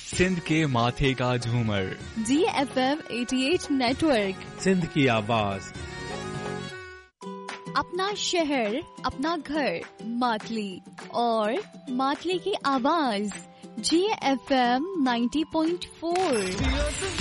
सिंध के माथे का झूमर, GFM 88 नेटवर्क, सिंध की आवाज। अपना शहर, अपना घर, मातली और मातली की आवाज, GFM 90.4।